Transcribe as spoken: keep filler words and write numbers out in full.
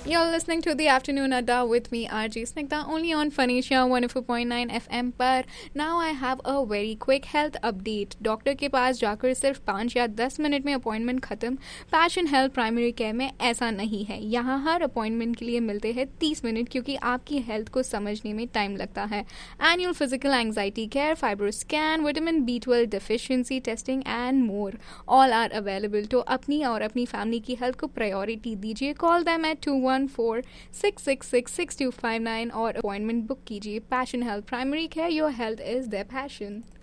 You're listening to the Afternoon Adda with me, R J Snigdha, only on Phoenicia one oh four point nine F M पर. Now I have a very quick health update. Doctor के पास जाकर सिर्फ पाँच या दस minute में appointment खत्म. Passion health primary care में ऐसा नहीं है. यहाँ हर अपॉइंटमेंट के लिए मिलते हैं तीस मिनट क्योंकि आपकी हेल्थ को समझने में टाइम लगता है. Annual physical anxiety care, fibro scan, vitamin B twelve deficiency testing and more all are available. तो अपनी और अपनी फैमिली की हेल्थ को प्रायोरिटी दीजिए. Call them at to one four six six six six to five nine और appointment book कीजिए. Passion health primary care, your health is their passion.